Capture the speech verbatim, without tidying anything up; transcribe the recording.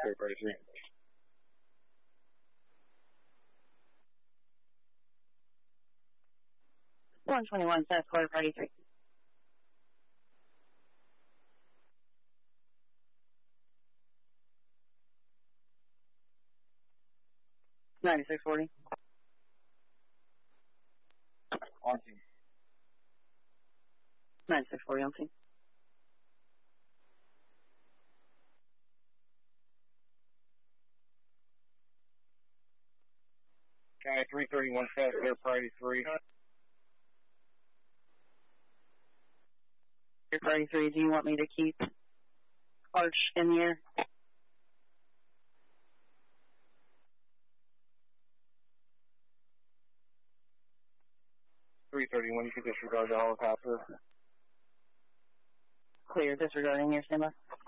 Clear Priority three. one twenty-one, South Clear Priority three. ninety-six forty. On team. ninety-six forty on team. County three thirty-one, South Clear Priority three. Clear Priority three, do you want me to keep Arch in the air? three thirty-one, you can disregard the helicopter. Clear, disregarding your standby.